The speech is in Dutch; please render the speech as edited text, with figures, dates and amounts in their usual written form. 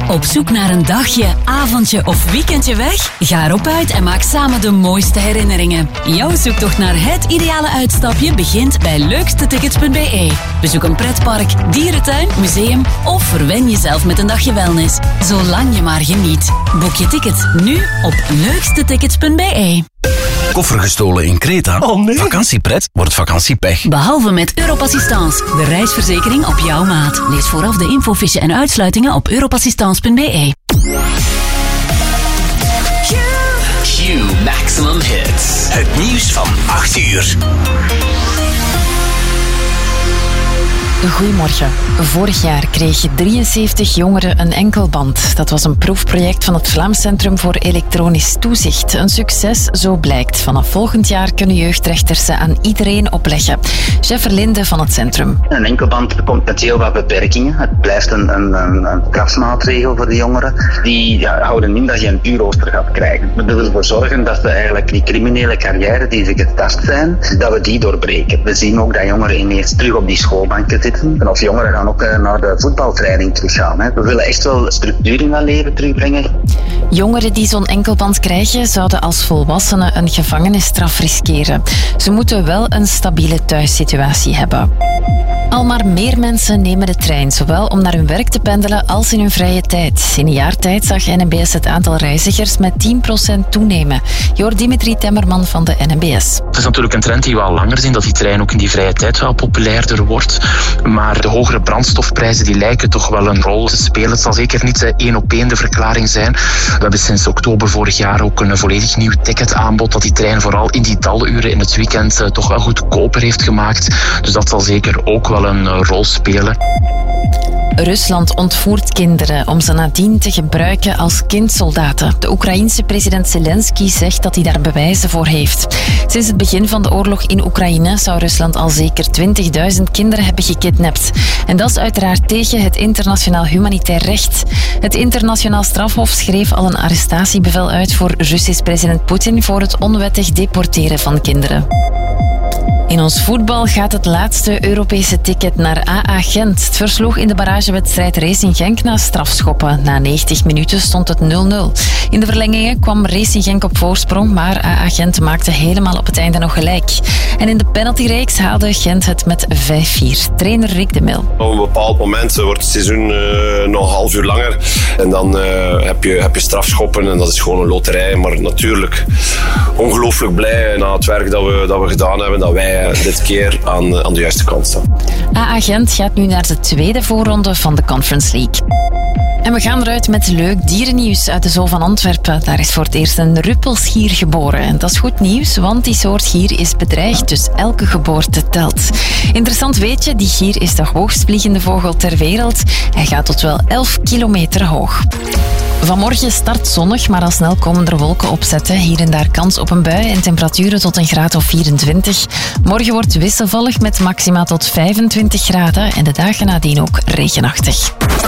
Op zoek naar een dagje, avondje of weekendje weg? Ga erop uit en maak samen de mooiste herinneringen. Jouw zoektocht naar het ideale uitstapje begint bij leukstetickets.be. Bezoek een pretpark, dierentuin, museum of verwen jezelf met een dagje wellness. Zolang je maar geniet. Boek je tickets nu op leukstetickets.be. Koffer gestolen in Kreta? Oh nee. Vakantiepret wordt vakantiepech. Behalve met Europassistance, de reisverzekering op jouw maat. Lees vooraf de infofiche en uitsluitingen op europassistance.be. Q Maximum Hits. Het nieuws van 8 uur. Goedemorgen. Vorig jaar kregen 73 jongeren een enkelband. Dat was een proefproject van het Vlaams Centrum voor Elektronisch Toezicht. Een succes, zo blijkt. Vanaf volgend jaar kunnen jeugdrechters ze aan iedereen opleggen. Chef Verlinde van het centrum. Een enkelband komt met heel wat beperkingen. Het blijft een strafmaatregel voor de jongeren. Die houden in dat je een uurrooster gaat krijgen. We willen ervoor zorgen dat we eigenlijk die criminele carrière die ze gestart zijn, dat we die doorbreken. We zien ook dat jongeren ineens terug op die schoolbanken zitten. En of jongeren gaan ook naar de voetbaltraining teruggaan. We willen echt wel structuur in dat leven terugbrengen. Jongeren die zo'n enkelband krijgen, zouden als volwassenen een gevangenisstraf riskeren. Ze moeten wel een stabiele thuissituatie hebben. Al maar meer mensen nemen de trein, zowel om naar hun werk te pendelen als in hun vrije tijd. In een jaar tijd zag NMBS het aantal reizigers met 10% toenemen. Je hoort Dimitri Temmerman van de NMBS. Het is natuurlijk een trend die we al langer zien, dat die trein ook in die vrije tijd wel populairder wordt. Maar de hogere brandstofprijzen die lijken toch wel een rol te spelen. Het zal zeker niet één op één de verklaring zijn. We hebben sinds oktober vorig jaar ook een volledig nieuw ticketaanbod dat die trein vooral in die daluren in het weekend toch wel goedkoper heeft gemaakt. Dus dat zal zeker ook wel een rol spelen. Rusland ontvoert kinderen om ze nadien te gebruiken als kindsoldaten. De Oekraïense president Zelensky zegt dat hij daar bewijzen voor heeft. Sinds het begin van de oorlog in Oekraïne zou Rusland al zeker 20.000 kinderen hebben gekidnapt. En dat is uiteraard tegen het internationaal humanitair recht. Het internationaal strafhof schreef al een arrestatiebevel uit voor Russisch president Poetin voor het onwettig deporteren van kinderen. In ons voetbal gaat het laatste Europese ticket naar AA Gent. Het versloeg in de barragewedstrijd Racing Genk na strafschoppen. Na 90 minuten stond het 0-0. In de verlengingen kwam Racing Genk op voorsprong, maar AA Gent maakte helemaal op het einde nog gelijk. En in de penaltyreeks haalde Gent het met 5-4. Trainer Rick de Mil. Op een bepaald moment wordt het seizoen nog een half uur langer. En dan heb je strafschoppen en dat is gewoon een loterij. Maar natuurlijk ongelooflijk blij na het werk dat we gedaan hebben, dat wij dit keer aan de juiste kant staan. AA Gent gaat nu naar de tweede voorronde van de Conference League. En we gaan eruit met leuk dierennieuws uit de Zoo van Antwerpen. Daar is voor het eerst een ruppelsgier geboren. En dat is goed nieuws, want die soort gier is bedreigd, dus elke geboorte telt. Interessant weetje, die gier is de hoogstvliegende vogel ter wereld. Hij gaat tot wel 11 kilometer hoog. Vanmorgen start zonnig, maar al snel komen er wolken opzetten. Hier en daar kans op een bui en temperaturen tot een graad of 24. Morgen wordt wisselvallig met maxima tot 25 graden en de dagen nadien ook regenachtig.